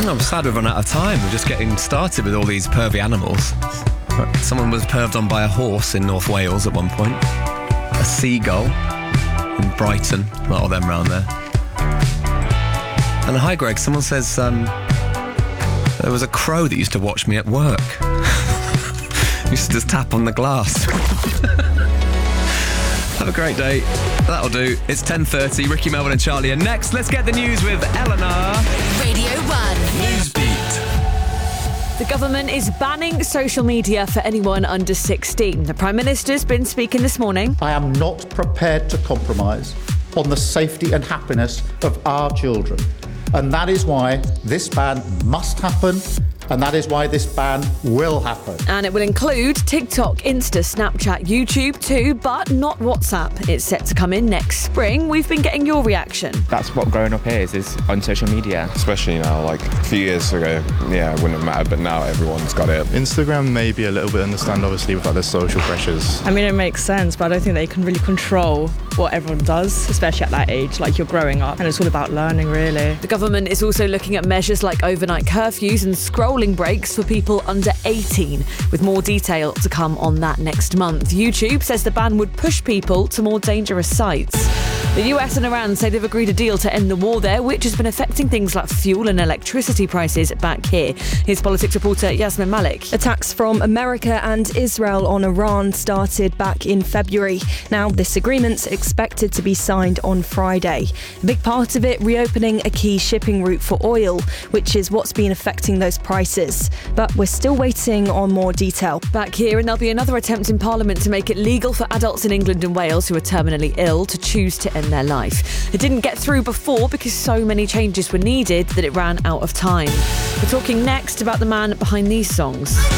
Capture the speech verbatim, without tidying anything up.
I'm sad we've run out of time. We're just getting started with all these pervy animals. Someone was perved on by a horse in North Wales at one point. A seagull in Brighton. A lot of them round there. And hi, Greg. Someone says um, there was a crow that used to watch me at work. Used to just tap on the glass. Have a great day. That'll do. It's ten thirty. Ricky, Melvin and Charlie are next. Let's get the news with Eleanor. Radio one. Newsbeat. The government is banning social media for anyone under sixteen. The Prime Minister's been speaking this morning. I am not prepared to compromise on the safety and happiness of our children. And that is why this ban must happen, and that is why this ban will happen. And it will include TikTok, Insta, Snapchat, YouTube too, but not WhatsApp. It's set to come in next spring. We've been getting your reaction. That's what growing up is, is on social media. Especially now, like a few years ago, yeah, it wouldn't have mattered, but now everyone's got it. Instagram maybe a little bit understand, obviously, with like the social pressures. I mean, it makes sense, but I don't think they can really control what everyone does, especially at that age, like you're growing up, and it's all about learning, really. The government is also looking at measures like overnight curfews and scrolling breaks for people under eighteen, with more detail to come on that next month. YouTube says the ban would push people to more dangerous sites. The U S and Iran say they've agreed a deal to end the war there, which has been affecting things like fuel and electricity prices back here. Here's politics reporter Yasmin Malik. Attacks from America and Israel on Iran started back in February. Now, this agreement's expected to be signed on Friday. A big part of it reopening a key shipping route for oil, which is what's been affecting those prices. But we're still waiting on more detail. Back here, and there'll be another attempt in Parliament to make it legal for adults in England and Wales who are terminally ill to choose to end their life. It didn't get through before because so many changes were needed that it ran out of time. We're talking next about the man behind these songs.